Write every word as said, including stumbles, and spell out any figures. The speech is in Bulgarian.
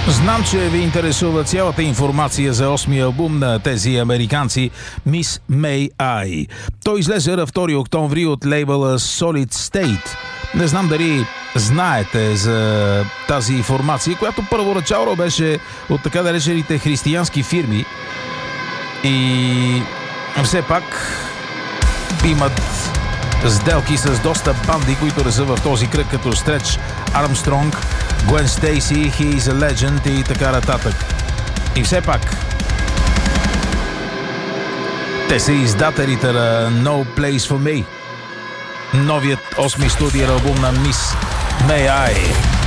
Знам, че ви интересува цялата информация за осмия албум на тези американци Miss May I. Той излезе на втори октомври от лейбъла Solid State. Не знам дали знаете за тази информация, която първоначално беше от така наречените християнски фирми и все пак имат сделки с доста банди, които не са в този кръг, като Stretch Armstrong, Gwen Stacy, He is a Legend и така нататък. И все пак те са издателите на No Place for Me, новият осми студиен албум на Miss May I.